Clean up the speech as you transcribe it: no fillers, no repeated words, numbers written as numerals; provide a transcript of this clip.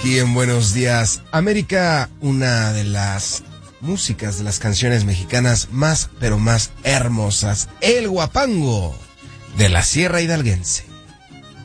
aquí en Buenos Días América, una de las músicas de las canciones mexicanas más, pero más hermosas, el guapango de la Sierra Hidalguense.